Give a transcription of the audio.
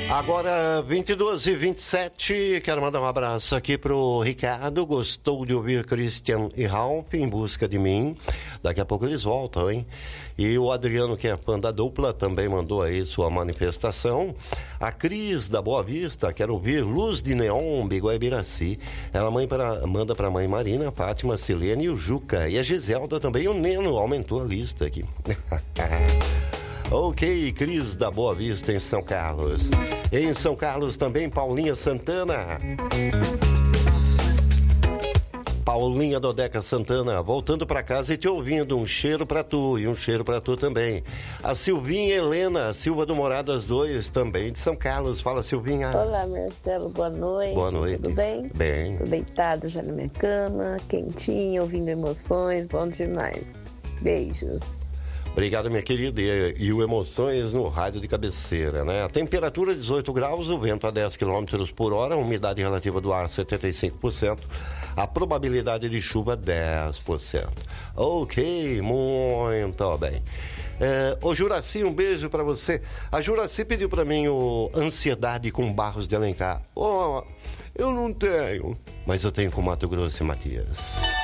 Agora 22h27, quero mandar um abraço aqui pro Ricardo. Gostou de ouvir Christian e Ralph Em Busca de Mim? Daqui a pouco eles voltam, hein? E o Adriano, que é fã da dupla, também mandou aí sua manifestação. A Cris da Boa Vista, quero ouvir Luz de Neon, Biguaibiraci. Ela manda pra mãe Marina, Fátima, Silene e o Juca. E a Giselda também, o Neno, aumentou a lista aqui. Ok, Cris da Boa Vista em São Carlos. Em São Carlos também, Paulinha Santana. Paulinha Dodeca Santana, voltando pra casa e te ouvindo. Um cheiro pra tu e um cheiro pra tu também. A Silvinha Helena, Silva do Moradas 2, também de São Carlos. Fala, Silvinha. Olá, Marcelo, boa noite. Boa noite. Tudo bem? Bem. Tô deitado já na minha cama, quentinho, ouvindo emoções, bom demais. Beijos. Obrigado, minha querida. E o Emoções no rádio de cabeceira, né? A temperatura 18 graus, o vento a 10 km por hora, a umidade relativa do ar 75%, a probabilidade de chuva 10%. Ok, muito bem. Ô Juraci, um beijo pra você. A Juraci pediu pra mim o Ansiedade com Barros de Alencar. Eu não tenho, mas eu tenho com Mato Grosso e Matias.